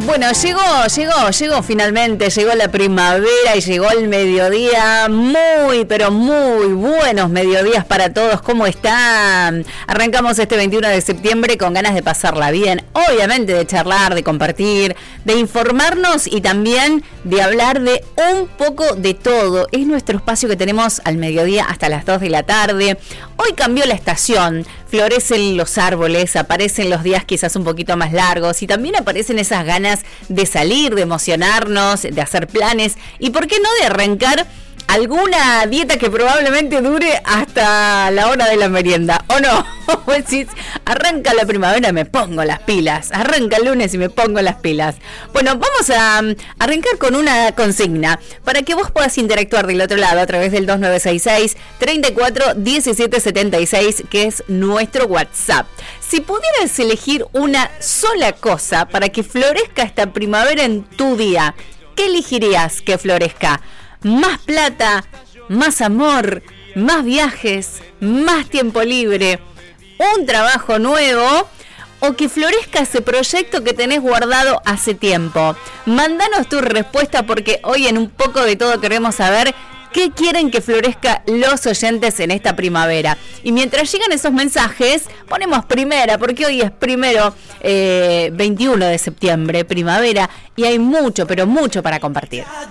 Bueno, llegó finalmente, llegó la primavera y llegó el mediodía, pero muy buenos mediodías para todos. ¿Cómo están? Arrancamos este 21 de septiembre con ganas de pasarla bien, obviamente de charlar, de compartir, de informarnos y también de hablar de un poco de todo. Es nuestro espacio que tenemos al mediodía hasta las 2 de la tarde. Hoy cambió la estación, florecen los árboles, aparecen los días quizás un poquito más largos y también aparecen esas ganas de salir, de emocionarnos, de hacer planes y por qué no de arrancar alguna dieta que probablemente dure hasta la hora de la merienda, ¿o no? Decís, arranca la primavera y me pongo las pilas, arranca el lunes y me pongo las pilas. Bueno, vamos a arrancar con una consigna para que vos puedas interactuar del otro lado a través del 2966-341776, que es nuestro WhatsApp. Si pudieras elegir una sola cosa para que florezca esta primavera en tu día, ¿qué elegirías que florezca? Más plata, más amor, más viajes, más tiempo libre, un trabajo nuevo o que florezca ese proyecto que tenés guardado hace tiempo. Mándanos tu respuesta porque hoy en un poco de todo queremos saber qué quieren que florezca los oyentes en esta primavera. Y mientras llegan esos mensajes, ponemos primera, porque hoy es primero 21 de septiembre, primavera, y hay mucho, pero mucho para compartir.